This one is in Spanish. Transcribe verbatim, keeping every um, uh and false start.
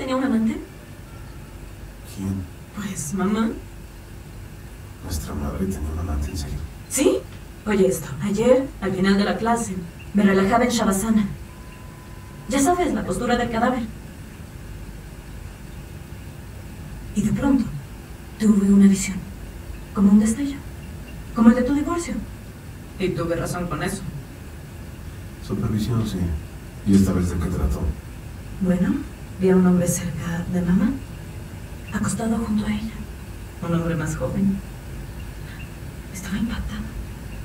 tenía un amante? ¿Quién? Pues, mamá. Nuestra madre tenía un amante, ¿en serio? ¿Sí? Oye esto. Ayer, al final de la clase, me relajaba en Shavasana. Ya sabes, la postura del cadáver. Y de pronto, tuve una visión. Como un destello. Como el de tu divorcio. Y tuve razón con eso. Supervisión, sí. ¿Y esta vez de qué trató? Bueno, vi a un hombre cerca de mamá, acostado junto a ella. Un hombre más joven. Estaba impactado.